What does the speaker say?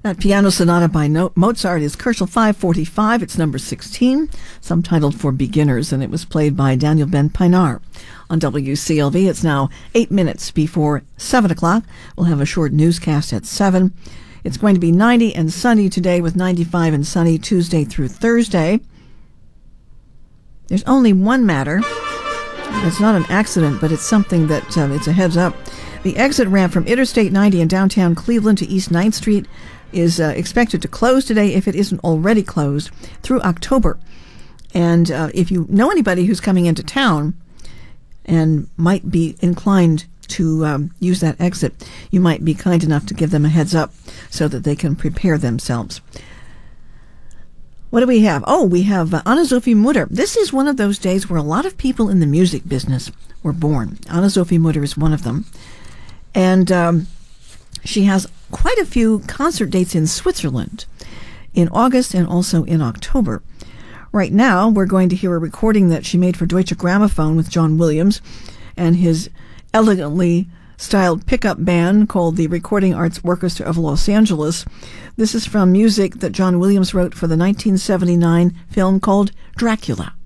That piano sonata by Mozart is Kochel 545. It's number 16, subtitled For Beginners, and it was played by Daniel Ben Pinar on WCLV. It's now 8 minutes before 7 o'clock. We'll have a short newscast at 7. It's going to be 90 and sunny today with 95 and sunny Tuesday through Thursday. There's only one matter. It's not an accident, but it's something that it's a heads up. The exit ramp from Interstate 90 in downtown Cleveland to East 9th Street is expected to close today, if it isn't already closed, through October. And if you know anybody who's coming into town and might be inclined to use that exit, you might be kind enough to give them a heads up so that they can prepare themselves. What do we have? Oh, we have Anna-Sophie Mutter. This is one of those days where a lot of people in the music business were born. Anna-Sophie Mutter is one of them. And she has quite a few concert dates in Switzerland in August and also in October. Right now, we're going to hear a recording that she made for Deutsche Grammophon with John Williams and his elegantly styled pickup band called the Recording Arts Orchestra of Los Angeles. This is from music that John Williams wrote for the 1979 film called Dracula.